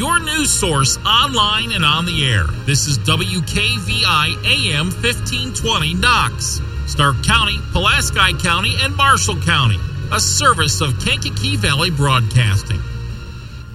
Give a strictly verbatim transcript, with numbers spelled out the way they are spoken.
your news source online and on the air. This is W K V I A M fifteen twenty Knox, Stark County, Pulaski County, and Marshall County, a service of Kankakee Valley Broadcasting.